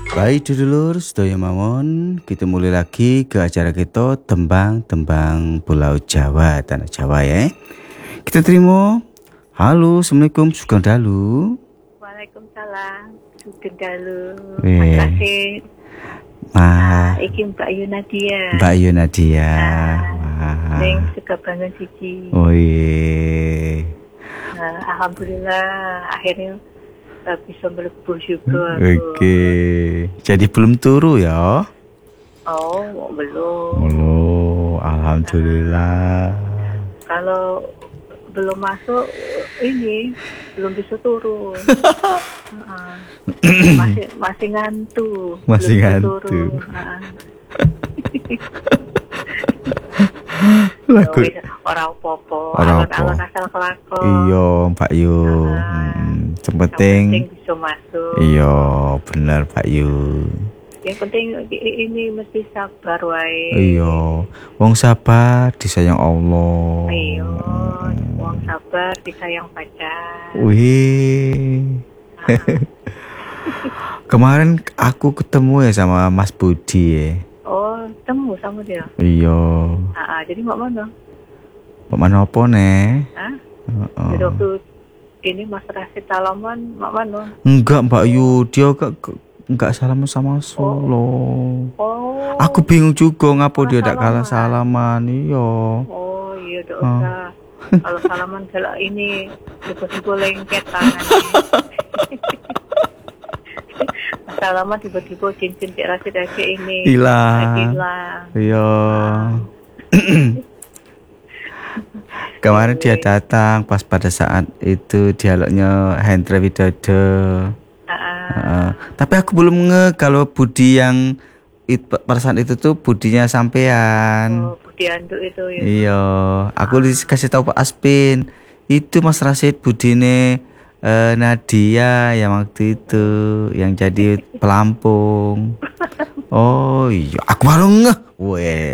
Baik dulur, sedaya mawon, kita mulai lagi ke acara kita tembang-tembang Pulau Jawa, Tanah Jawa ya. Kita terima. Halo, Assalamualaikum, Sugeng Dalu. Waalaikumsalam, Sugeng Dalu. Mas Weh, Rasid. Iki Mbak Yunadia. Mbak Yunadia. Wah. Neng suka banget siji. Oh iya. Alhamdulillah akhirnya bisa melebu juga aku. Oke. Jadi belum turu ya? Oh, belum. Belum. Alhamdulillah. Kalau belum masuk ini belum bisa turun. masih ngantuk. Masih belum ngantuk. turun. Lagu Orang popo, Ora apa. alon-alon asal kelakon. Iya, Mbak Yu. Yang penting bisa masuk. iya, bener Mbak Yu. Yang penting ini mesti sabar wae. Iya, wong sabar disayang Allah. Iya, wong sabar disayang pacar. Wih. Kemarin aku ketemu ya sama Mas Budi ya. Oh, temu sama dia. Iya. Jadi mak mana? Mak mana apa nih? Jadi waktu ini Mas Rasid salaman mak mana? Enggak Mbak Yu, dia enggak salaman sama Solo. Oh. Aku bingung juga ngapa dia tidak kalah salaman. Iya. Oh iya, udah usah. Kalau salaman kalau ini tiba-tiba lengket tangannya. Salaman tiba-tiba cincin Cik Rasid aja ini Hilang. Iya. Kemarin dia datang pas pada saat itu dialognya Hendra Widodo. Tapi aku belum kalau Budi yang pada saat itu tuh Budinya sampean. Oh, Budi Anduk itu ya. Iya, aku dikasih tahu Pak Aspin. Itu Mas Rasid Budine Nadia yang waktu itu yang jadi pelampung. Oh iya, aku baru ngeh. Weh.